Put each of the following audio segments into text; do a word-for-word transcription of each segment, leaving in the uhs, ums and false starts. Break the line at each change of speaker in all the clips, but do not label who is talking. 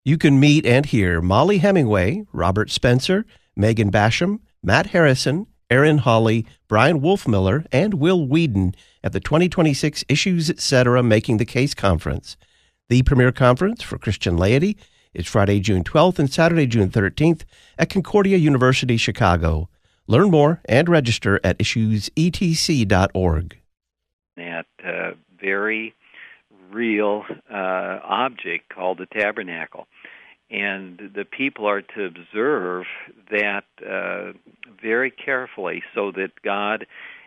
You can meet and hear Molly Hemingway, Robert Spencer, Megan Basham, Matt Harrison, Aaron Hawley, Brian Wolfmiller, and Will Whedon at the twenty twenty-six Issues Etc. Making the Case Conference. The premier conference for Christian laity is Friday, June twelfth and Saturday, June thirteenth at Concordia University, Chicago. Learn more and register at issues e t c dot org.
That uh, very real uh, object called the tabernacle. And the people are to observe that uh, very carefully so that God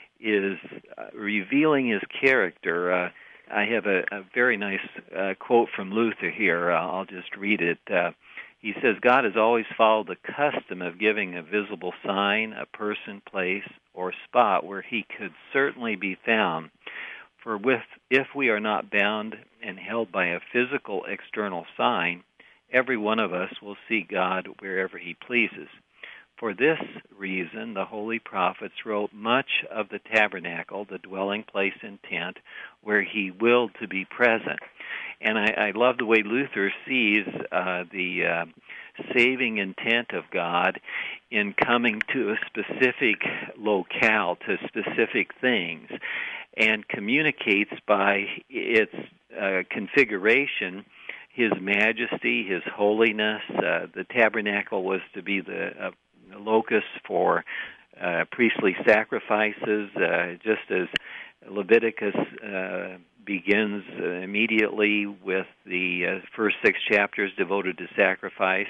is uh, revealing His character. Uh, I have a, a very nice uh, quote from Luther here. Uh, I'll just read it. Uh, he says, God has always followed the custom of giving a visible sign, a person, place, or spot where He could certainly be found. For with, if we are not bound and held by a physical external sign, every one of us will see God wherever He pleases. For this reason, the holy prophets wrote much of the tabernacle, the dwelling place and tent, where He willed to be present. And I, I love the way Luther sees uh, the uh, saving intent of God in coming to a specific locale, to specific things, and communicates by its uh, configuration His majesty, His holiness. Uh, the tabernacle was to be the uh, locus for uh, priestly sacrifices, uh, just as Leviticus uh, begins uh, immediately with the uh, first six chapters devoted to sacrifice.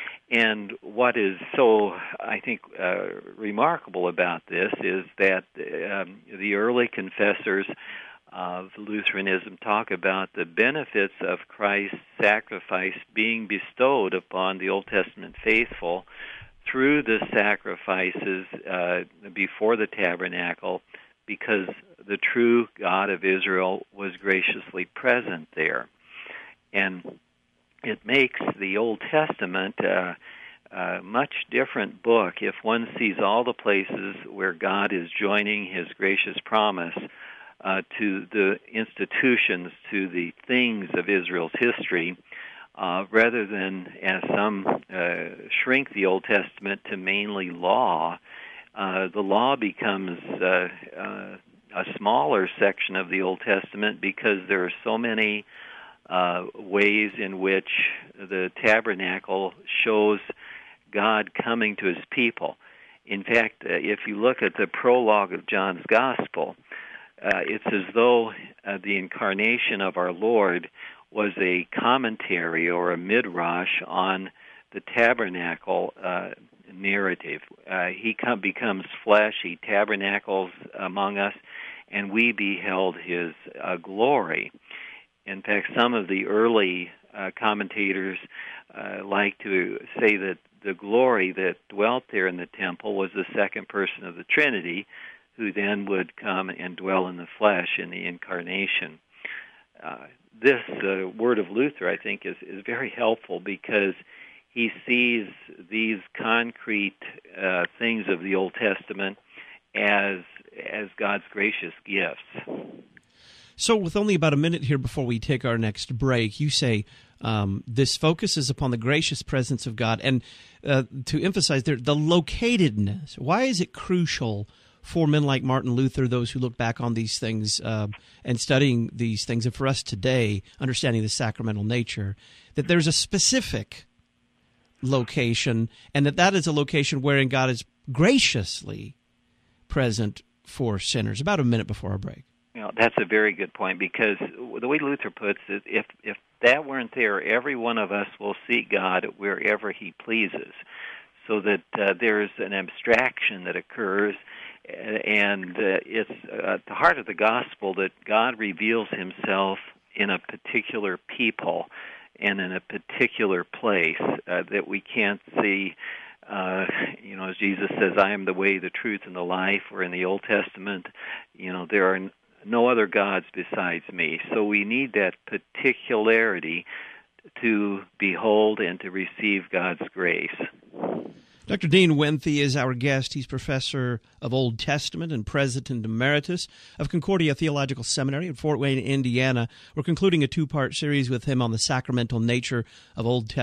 And what is so, I think, uh, remarkable about this is that um, the early confessors of Lutheranism talk about the benefits of Christ's sacrifice being bestowed upon the Old Testament faithful through the sacrifices uh, before the tabernacle, because the true God of Israel was graciously present there. And it makes the Old Testament uh, a much different book if one sees all the places where God is joining His gracious promise Uh, to the institutions, to the things of Israel's history, uh, rather than, as some uh, shrink the Old Testament to mainly law. Uh, the law becomes uh, uh, a smaller section of the Old Testament because there are so many uh, ways in which the tabernacle shows God coming to His people. In fact, uh, if you look at the prologue of John's Gospel, Uh, it's as though uh, the incarnation of our Lord was a commentary or a midrash on the tabernacle uh, narrative. Uh, he come, becomes flesh, He tabernacles among us, and we beheld His uh, glory. In fact, some of the early uh, commentators uh, like to say that the glory that dwelt there in the temple was the second person of the Trinity, who then would come and dwell in the flesh in the incarnation. Uh, this uh, word of Luther, I think, is, is very helpful because he sees these concrete uh, things of the Old Testament as as God's gracious gifts.
So with only about a minute here before we take our next break, you say um, this focuses upon the gracious presence of God. And uh, to emphasize there, the locatedness. Why is it crucial for men like Martin Luther, those who look back on these things uh, and studying these things, and for us today, understanding the sacramental nature, that there's a specific location, and that that is a location wherein God is graciously present for sinners? About a minute before our break.
You know, that's a very good point, because the way Luther puts it, if if that weren't there, every one of us will see God wherever He pleases, so that uh, there's an abstraction that occurs. And uh, it's at the heart of the gospel that God reveals Himself in a particular people and in a particular place uh, that we can't see. Uh, you know, as Jesus says, I am the way, the truth, and the life, or in the Old Testament, you know, there are no other gods besides me. So we need that particularity to behold and to receive God's grace.
Doctor Dean Winthy is our guest. He's professor of Old Testament and president emeritus of Concordia Theological Seminary in Fort Wayne, Indiana. We're concluding a two-part series with him on the sacramental nature of Old Testament.